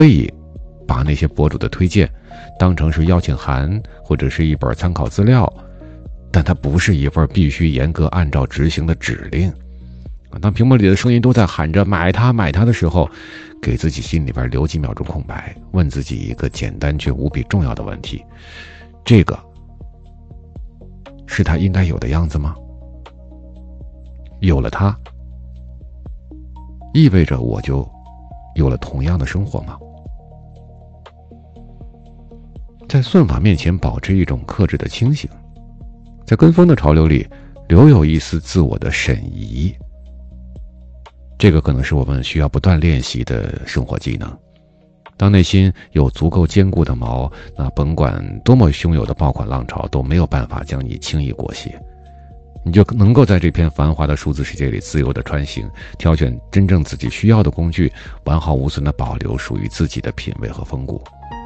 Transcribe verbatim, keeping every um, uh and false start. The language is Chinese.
可以把那些博主的推荐当成是邀请函或者是一本参考资料，但它不是一份必须严格按照执行的指令。当屏幕里的声音都在喊着买它买它的时候，给自己心里边留几秒钟空白，问自己一个简单却无比重要的问题：这个是它应该有的样子吗？有了它，意味着我就有了同样的生活吗？在算法面前保持一种克制的清醒，在跟风的潮流里留有一丝自我的审疑，这个可能是我们需要不断练习的生活技能。当内心有足够坚固的锚，那甭管多么汹涌的爆款浪潮都没有办法将你轻易裹挟，你就能够在这片繁华的数字世界里自由地穿行，挑选真正自己需要的工具，完好无损地保留属于自己的品味和风骨。